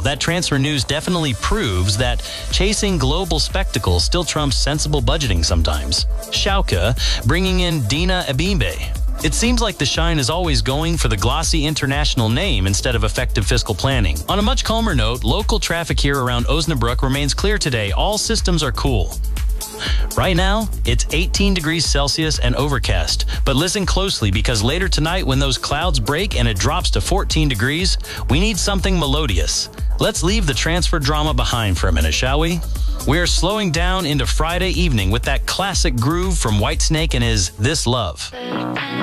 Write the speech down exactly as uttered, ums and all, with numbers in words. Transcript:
that transfer news definitely proves that chasing global spectacle still trumps sensible budgeting sometimes. Schalke bringing in Dina Abimbe. It seems like the shine is always going for the glossy international name instead of effective fiscal planning. On a much calmer note, local traffic here around Osnabrück remains clear today. All systems are cool. Right now, it's eighteen degrees Celsius and overcast. But listen closely, because later tonight when those clouds break and it drops to fourteen degrees, we need something melodious. Let's leave the transfer drama behind for a minute, shall we? We're slowing down into Friday evening with that classic groove from Whitesnake and his This Love.